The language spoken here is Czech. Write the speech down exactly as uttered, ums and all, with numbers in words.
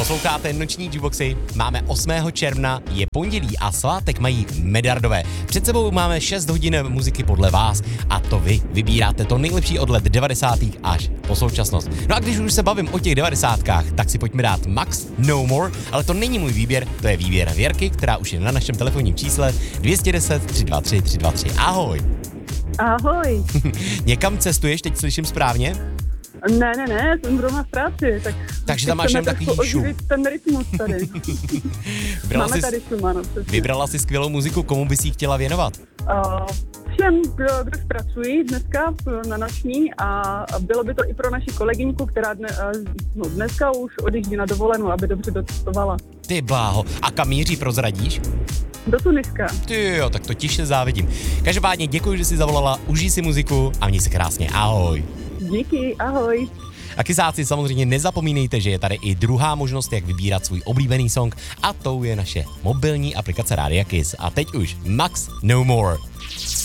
Posloucháte Noční Jukeboxy, máme osmého června, je pondělí a svátek mají medardové. Před sebou máme šest hodin muziky podle vás a to vy vybíráte to nejlepší od let devadesátých až po současnost. No a když už se bavím o těch devadesátkách, tak si pojďme dát Max No More, ale to není můj výběr, to je výběr Věrky, která už je na našem telefonním čísle dvě stě deset tři dva tři tři dva tři. Ahoj. Ahoj. Někam cestuješ, teď slyším správně? Ne, ne, ne, jsem zrovna v práci, tak... Takže tam máš jen takový šum. Ten rytmus tady. Máme jsi, tady šum, ano. Přesně. Vybrala si skvělou muziku, komu bys jí chtěla věnovat? Uh, všem, kdo, kdo pracují dneska na noční a bylo by to i pro naši kolegyňku, která dne, no, dneska už odjíždí na dovolenou, aby dobře docestovala. Ty bláho, a kam míří, prozradíš? Do Tuniska. Ty jo, tak to tiše závidím. Každopádně děkuji, že jsi zavolala, užij si muziku a měj se krásně, ahoj. Díky, ahoj. A kysáci, samozřejmě nezapomínejte, že je tady i druhá možnost, jak vybírat svůj oblíbený song a tou je naše mobilní aplikace Rádia Kiss. A teď už Max No More.